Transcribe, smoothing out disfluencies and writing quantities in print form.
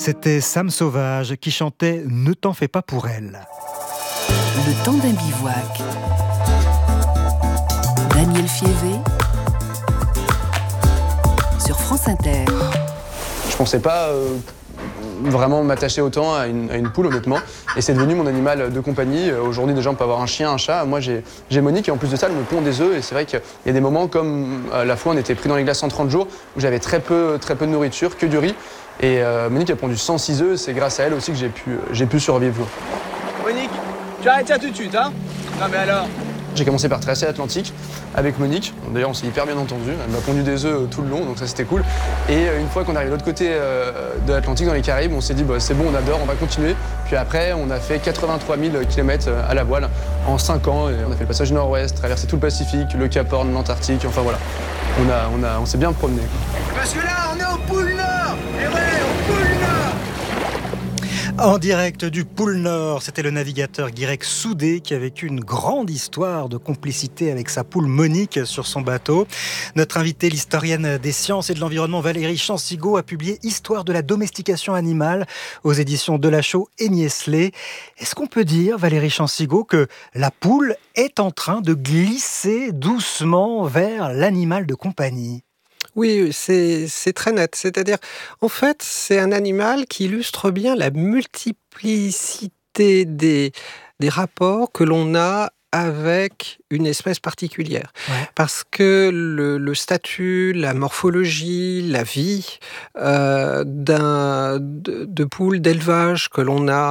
C'était Sam Sauvage qui chantait « Ne t'en fais pas pour elle ». Le temps d'un bivouac. Daniel Fievé sur France Inter. Je pensais pas vraiment m'attacher autant à une poule, honnêtement. Et c'est devenu mon animal de compagnie. Aujourd'hui, déjà, on peut avoir un chien, un chat. Moi, j'ai Monique et en plus de ça, elle me pond des œufs. Et c'est vrai qu'il y a des moments comme la fois, on était pris dans les glaces 130 jours où j'avais très peu de nourriture, que du riz. Et Monique a pondu 106 œufs. C'est grâce à elle aussi que j'ai pu survivre. Monique, tu arrêtes ça tout de suite, hein? Non mais alors? J'ai commencé par tracer l'Atlantique avec Monique. D'ailleurs, on s'est hyper bien entendu. Elle m'a pondu des œufs tout le long, donc ça c'était cool. Et une fois qu'on est arrivé de l'autre côté de l'Atlantique, dans les Caraïbes, on s'est dit c'est bon, on adore, on va continuer. Puis après, on a fait 83 000 km à la voile en 5 ans. Et on a fait le passage nord-ouest, traversé tout le Pacifique, le Cap Horn, l'Antarctique. Enfin voilà, on s'est bien promené. Parce que là, on est au pôle Nord. Et ouais, au pôle Nord. En direct du pôle Nord, c'était le navigateur Guirec Soudé qui a vécu une grande histoire de complicité avec sa poule Monique sur son bateau. Notre invitée, l'historienne des sciences et de l'environnement Valérie Chansigo, a publié Histoire de la domestication animale aux éditions Delachaux et Niestlé. Est-ce qu'on peut dire, Valérie Chansigo, que la poule est en train de glisser doucement vers l'animal de compagnie ? Oui, c'est très net. C'est-à-dire, en fait, c'est un animal qui illustre bien la multiplicité des rapports que l'on a avec une espèce particulière. Ouais. Parce que le statut, la morphologie, la vie de poules d'élevage que l'on a